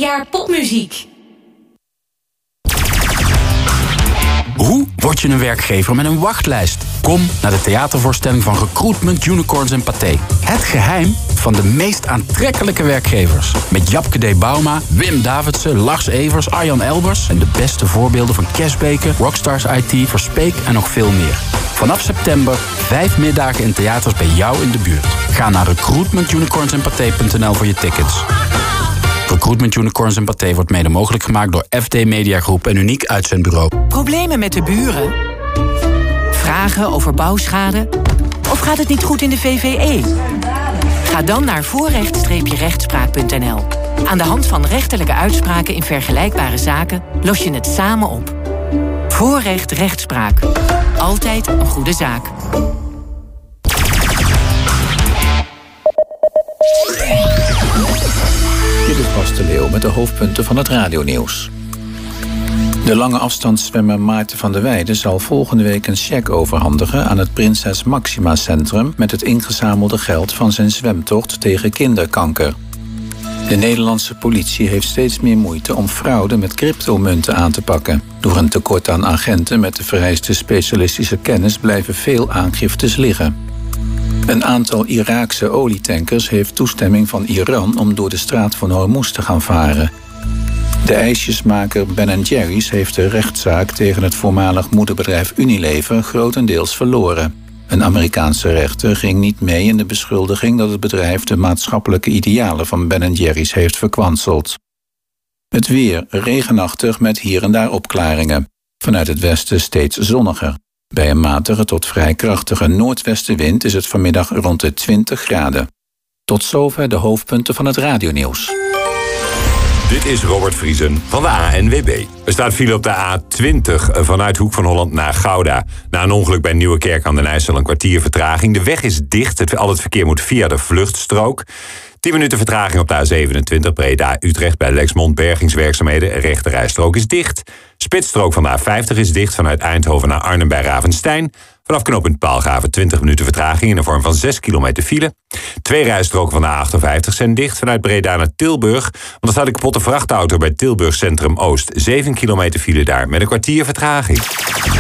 jaar popmuziek. Hoe word je een werkgever met een wachtlijst? Kom naar de theatervoorstelling van Recruitment, Unicorns en Pathé. Het geheim van de meest aantrekkelijke werkgevers. Met Japke D. Bauma, Wim Davidsen, Lars Evers, Arjan Elbers... en de beste voorbeelden van Cashbaker, Rockstars IT, Verspeek en nog veel meer. Vanaf september 5 middagen in theaters bij jou in de buurt. Ga naar recruitmentunicornsandpathé.nl voor je tickets. Recruitment Unicorns en Pathé wordt mede mogelijk gemaakt door FD Media Groep en Uniek Uitzendbureau. Problemen met de buren? Vragen over bouwschade? Of gaat het niet goed in de VVE? Ga dan naar voorrecht-rechtspraak.nl. Aan de hand van rechterlijke uitspraken in vergelijkbare zaken los je het samen op. Voorrecht rechtspraak. Altijd een goede zaak. Dit is Bas de Leeuw met de hoofdpunten van het radionieuws. De lange afstandszwemmer Maarten van der Weijden zal volgende week een cheque overhandigen aan het Prinses Maxima Centrum met het ingezamelde geld van zijn zwemtocht tegen kinderkanker. De Nederlandse politie heeft steeds meer moeite om fraude met cryptomunten aan te pakken. Door een tekort aan agenten met de vereiste specialistische kennis blijven veel aangiftes liggen. Een aantal Iraakse olietankers heeft toestemming van Iran om door de straat van Hormuz te gaan varen. De ijsjesmaker Ben & Jerry's heeft de rechtszaak tegen het voormalig moederbedrijf Unilever grotendeels verloren. Een Amerikaanse rechter ging niet mee in de beschuldiging dat het bedrijf de maatschappelijke idealen van Ben & Jerry's heeft verkwanseld. Het weer regenachtig met hier en daar opklaringen. Vanuit het westen steeds zonniger. Bij een matige tot vrij krachtige noordwestenwind is het vanmiddag rond de 20 graden. Tot zover de hoofdpunten van het radionieuws. Dit is Robert Vriesen van de ANWB. Er staat file op de A20 vanuit Hoek van Holland naar Gouda. Na een ongeluk bij Nieuwekerk aan den IJssel een kwartier vertraging. De weg is dicht, al het verkeer moet via de vluchtstrook. 10 minuten vertraging op de A27 Breda-Utrecht bij Lexmond. Bergingswerkzaamheden, rechterrijstrook is dicht. Spitsstrook van de A50 is dicht vanuit Eindhoven naar Arnhem bij Ravenstein. Vanaf knooppunt Paalgraven 20 minuten vertraging in de vorm van 6 kilometer file. 2 rijstroken van de A58 zijn dicht vanuit Breda naar Tilburg. Want er staat een kapotte vrachtauto bij Tilburg Centrum Oost. 7 kilometer file daar met een kwartier vertraging.